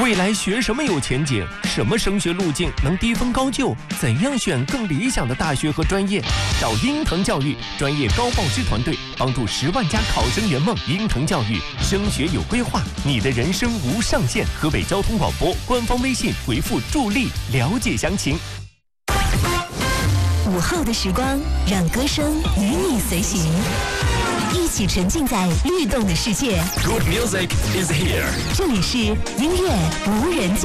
未来学什么有前景？什么升学路径能低分高就？怎样选更理想的大学和专业？找鹰腾教育专业高报师团队，帮助10万家考生圆梦。鹰腾教育升学有规划，你的人生无上限。河北交通广播官方微信回复助力了解详情。 午后的时光，让歌声与你随行，一起沉浸在律动的世界。 Good music is here。 这里是音乐无人机。